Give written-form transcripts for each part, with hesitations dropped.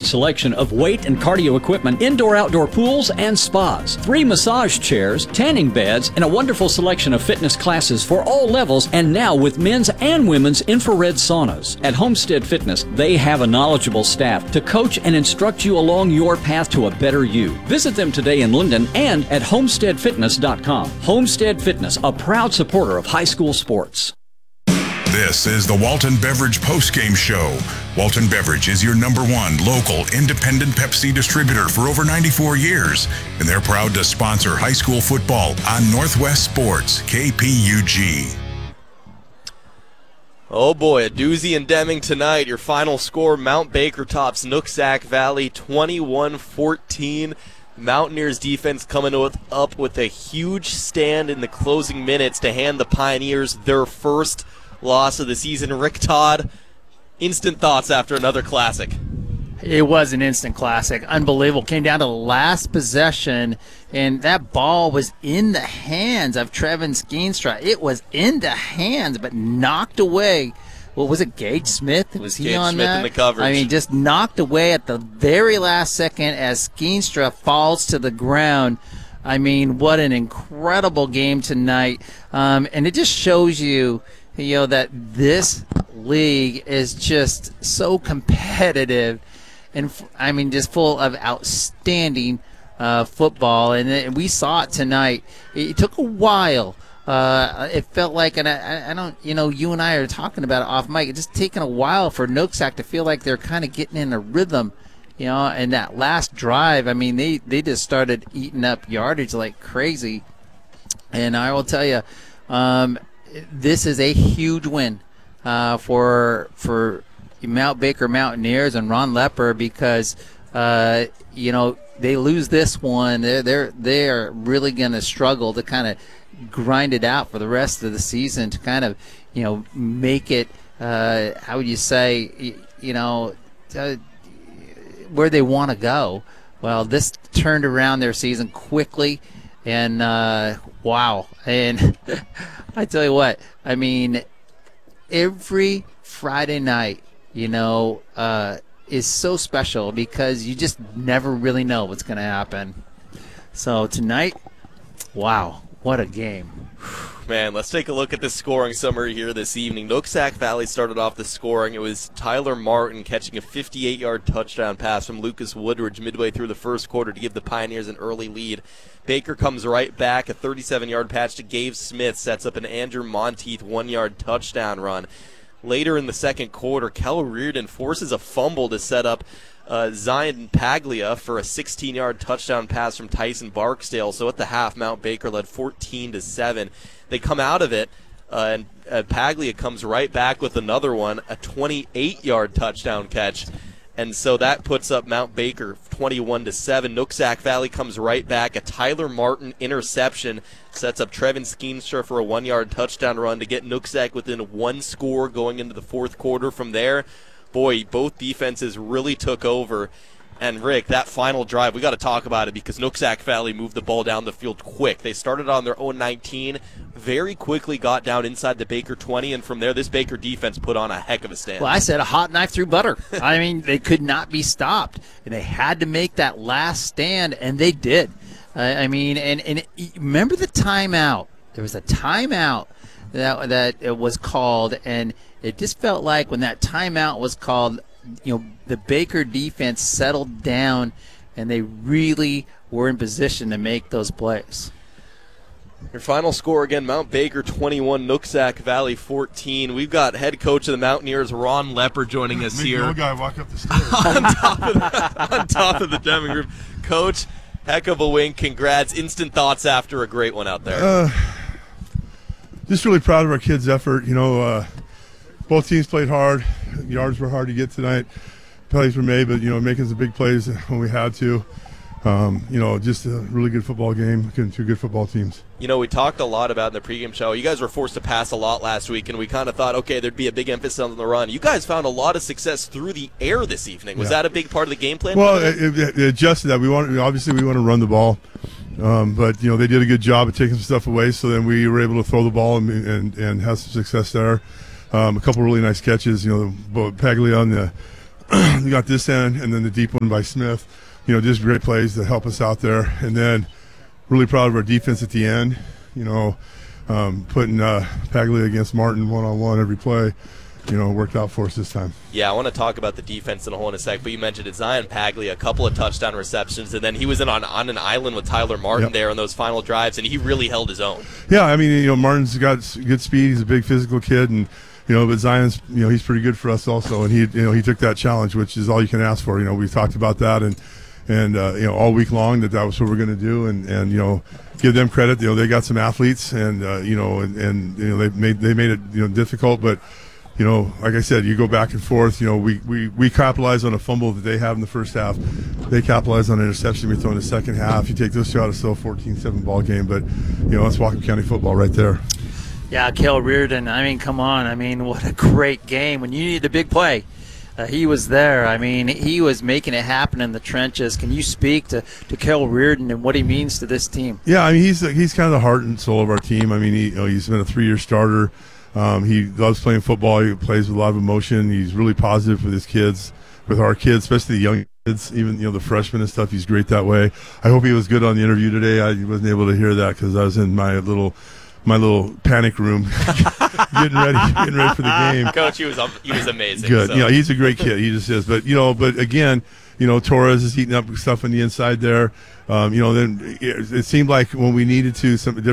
selection of weight and cardio equipment, indoor-outdoor pools, and spas. 3 massage chairs, tanning beds, and a wonderful selection of fitness classes for all levels, and now with men's and women's infrared saunas. At Homestead Fitness, they have a knowledgeable staff to coach and instruct you along your path to a better you. Visit them today in Linden and at homesteadfitness.com. Homestead Fitness, a proud supporter of high school sports. This is the Walton Beverage Postgame Show. Walton Beverage is your #1 local independent Pepsi distributor for over 94 years, and they're proud to sponsor high school football on Northwest Sports, KPUG. Oh boy, a doozy in Deming tonight. Your final score, Mount Baker tops Nooksack Valley 21-14. Mountaineers defense coming up with a huge stand in the closing minutes to hand the Pioneers their first loss of the season. Rick Todd, instant thoughts after another classic. It was an instant classic. Unbelievable. Came down to the last possession, and that ball was in the hands of Trevin Skeenstra. It was in the hands, but knocked away. What was it, Gage Smith? Was he Gage on Smith that? in the coverage. I mean, just knocked away at the very last second as Skeenstra falls to the ground. I mean, what an incredible game tonight. And it just shows you, that this league is just so competitive and, just full of outstanding football. And we saw it tonight. It took a while. It felt like, and I don't, you and I are talking about it off mic, it's just taken a while for Nooksack to feel like they're kind of getting in a rhythm, and that last drive, they just started eating up yardage like crazy. And I will tell you, this is a huge win for Mount Baker Mountaineers and Ron Lepper because, they lose this one. They're really going to struggle to kind of grind it out for the rest of the season to kind of, make it, how would you say, where they want to go. Well, this turned around their season quickly, and wow. And I tell you what, every Friday night, is so special because you just never really know what's going to happen. So tonight, wow, what a game. Man, let's take a look at the scoring summary here this evening. Nooksack Valley started off the scoring. It was Tyler Martin catching a 58-yard touchdown pass from Lucas Woodridge midway through the first quarter to give the Pioneers an early lead. Baker comes right back. A 37-yard patch to Gabe Smith sets up an Andrew Monteith 1-yard touchdown run. Later in the second quarter, Kel Reardon forces a fumble to set up Zion Paglia for a 16-yard touchdown pass from Tyson Barksdale. So at the half, Mount Baker led 14-7. They come out of it, and Paglia comes right back with another one, a 28-yard touchdown catch. And so that puts up Mount Baker 21-7. Nooksack Valley comes right back. A Tyler Martin interception sets up Trevin Skeenstra for a 1-yard touchdown run to get Nooksack within one score going into the fourth quarter. From there, boy, both defenses really took over. And, Rick, that final drive, we got to talk about it because Nooksack Valley moved the ball down the field quick. They started on their own 19, very quickly got down inside the Baker 20, and from there, this Baker defense put on a heck of a stand. Well, I said a hot knife through butter. They could not be stopped, and they had to make that last stand, and they did. And remember the timeout. There was a timeout that it was called, and it just felt like when that timeout was called, the Baker defense settled down, and they really were in position to make those plays. Your final score again, Mount Baker 21, Nooksack Valley 14. We've got head coach of the Mountaineers, Ron Lepper, joining us here. No guy walk up the stairs. on top of the Deming group. Coach, heck of a win. Congrats. Instant thoughts after a great one out there. Just really proud of our kids' effort. Both teams played hard. Yards were hard to get tonight. Plays were made, but, making some big plays when we had to. Just a really good football game against two good football teams. We talked a lot about in the pregame show. You guys were forced to pass a lot last week, and we kind of thought, okay, there'd be a big emphasis on the run. You guys found a lot of success through the air this evening. Was that a big part of the game plan? Well, it adjusted that. We want to run the ball. But they did a good job of taking some stuff away, so then we were able to throw the ball and have some success there. A couple really nice catches. Paglia on the we got this end, and then the deep one by Smith. You know, just great plays to help us out there. And then really proud of our defense at the end. You know, putting Paglia against Martin one-on-one every play. You know, worked out for us this time. Yeah, I want to talk about the defense in a sec, but you mentioned it. Zion Paglia, a couple of touchdown receptions, and then he was on an island with Tyler Martin there on those final drives, and he really held his own. Yeah, I mean, you know, Martin's got good speed. He's a big physical kid, and you know, but Zion's, you know, he's pretty good for us also, and he took that challenge, which is all you can ask for. You know, we've talked about that, and you know, all week long that was what we're going to do, and you know, give them credit. You know, they got some athletes, and you know, and you know, they made it, you know, difficult, but. You know, like I said, you go back and forth. You know, we capitalize on a fumble that they have in the first half. They capitalize on an interception we throw in the second half. You take those two out, it's still a 14-7 ball game. But, you know, that's Whatcom County football right there. Yeah, Cale Reardon, I mean, come on. I mean, what a great game. When you need a big play, he was there. I mean, he was making it happen in the trenches. Can you speak to Cale Reardon and what he means to this team? Yeah, I mean, he's kind of the heart and soul of our team. I mean, he's been a 3-year starter. He loves playing football. He plays with a lot of emotion. He's really positive with his kids, with our kids, especially the young kids, even, you know, the freshmen and stuff. He's great that way. I hope he was good on the interview today. I wasn't able to hear that because I was in my little panic room getting ready for the game. Coach, he was amazing. Good. So. You know, he's a great kid. He just is. But, you know, again, you know, Torres is heating up stuff on the inside there. You know, then it seemed like when we needed to,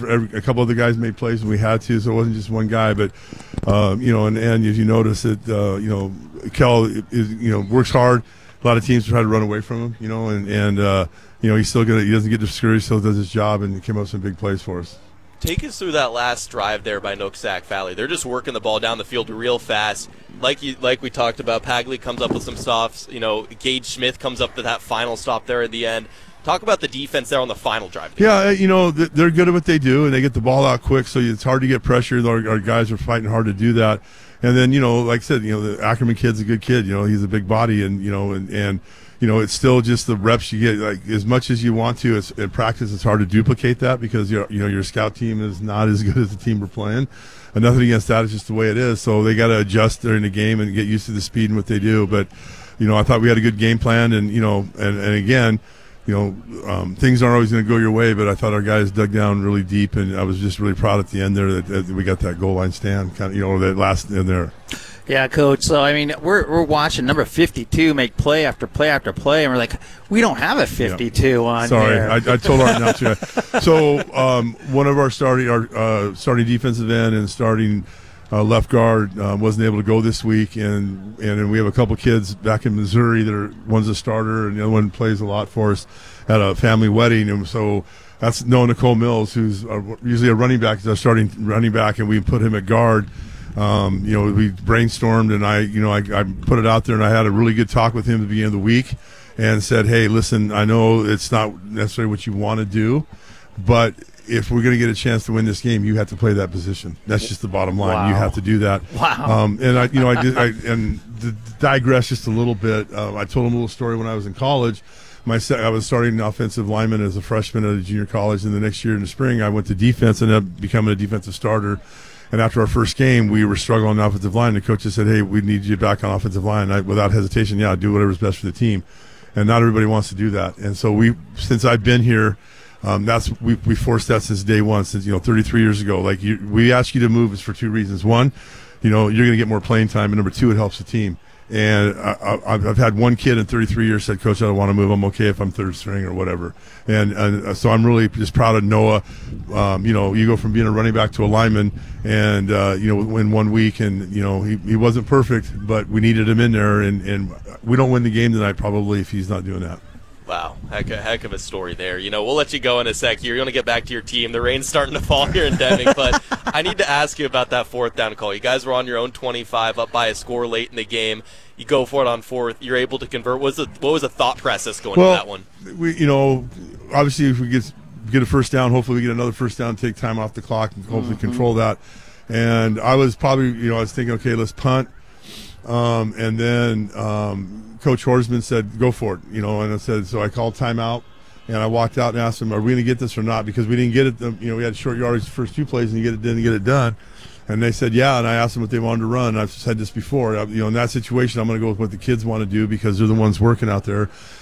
a couple other guys made plays when we had to, so it wasn't just one guy. But you know, and as you notice that you know, Kel is, you know, works hard. A lot of teams try to run away from him. You know, and you know, he doesn't get discouraged, still does his job, and came up with some big plays for us. Take us through that last drive there by Nooksack Valley. They're just working the ball down the field real fast. Like we talked about, Paglia comes up with some stops. You know, Gage Smith comes up to that final stop there at the end. Talk about the defense there on the final drive. Yeah, you know, they're good at what they do, and they get the ball out quick, so it's hard to get pressure. Our guys are fighting hard to do that. And then, you know, like I said, you know, the Ackerman kid's a good kid. You know, he's a big body, and, you know, and you know, it's still just the reps you get. Like, as much as you want to, in practice, it's hard to duplicate that because, you know, your scout team is not as good as the team we're playing. And nothing against that, it's just the way it is. So they got to adjust during the game and get used to the speed and what they do. But, you know, I thought we had a good game plan, and, you know, and again, you know, things aren't always going to go your way, but I thought our guys dug down really deep, and I was just really proud at the end there that we got that goal line stand, kind of, you know, that last in there. Yeah, Coach. So, I mean, we're watching number 52 make play after play after play, and we're like, we don't have a 52 on Sorry, here. I told our announcer. So, one of our starting defensive end and starting left guard wasn't able to go this week, and we have a couple kids back in Missouri that one's a starter and the other one plays a lot for us at a family wedding, and so that's Noah Nicole Mills, who's usually a running back, is our starting running back, and we put him at guard. You know, we brainstormed, and I put it out there, and I had a really good talk with him at the beginning of the week, and said, hey, listen, I know it's not necessarily what you want to do, but if we're going to get a chance to win this game, you have to play that position. That's just the bottom line. Wow. You have to do that. Wow. And I digress just a little bit. I told him a little story when I was in college. I was starting offensive lineman as a freshman at a junior college, and the next year in the spring, I went to defense and ended up becoming a defensive starter. And after our first game, we were struggling on the offensive line. The coach just said, hey, we need you back on offensive line. And without hesitation, yeah, do whatever's best for the team. And not everybody wants to do that. And so since I've been here, we forced that since day one, since 33 years ago. Like we ask you to move is for two reasons. One, you're going to get more playing time, and number two, it helps the team. And I've had one kid in 33 years said, Coach, I don't want to move. I'm okay if I'm third string or whatever. And so I'm really just proud of Noah. You go from being a running back to a lineman, and in 1 week, and he wasn't perfect, but we needed him in there, and we don't win the game tonight probably if he's not doing that. Wow, heck of a story there. We'll let you go in a sec here. You're going to get back to your team. The rain's starting to fall here in Deming, but I need to ask you about that fourth down call. You guys were on your own 25, up by a score late in the game. You go for it on fourth. You're able to convert. What was the thought process going into that one? Obviously if we get a first down, hopefully we get another first down, take time off the clock, and hopefully control that. And I was probably, I was thinking, okay, let's punt. And then Coach Horsman said, go for it, and I said, so I called timeout, and I walked out and asked him, are we going to get this or not? Because we didn't get it, we had short yardage the first two plays, and you didn't get it done. And they said, yeah, and I asked them what they wanted to run. I've said this before. In that situation, I'm going to go with what the kids want to do because they're the ones working out there.